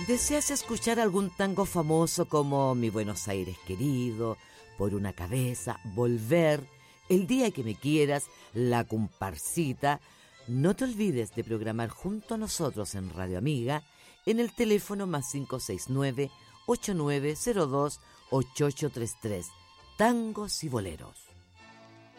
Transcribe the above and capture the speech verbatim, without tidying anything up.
¿Deseas escuchar algún tango famoso como Mi Buenos Aires querido, Por una cabeza, Volver, El día que me quieras, La comparsita? No te olvides de programar junto a nosotros en Radio Amiga en el teléfono más cinco seis nueve, ocho nueve cero dos, ocho ocho tres tres. Tangos y boleros.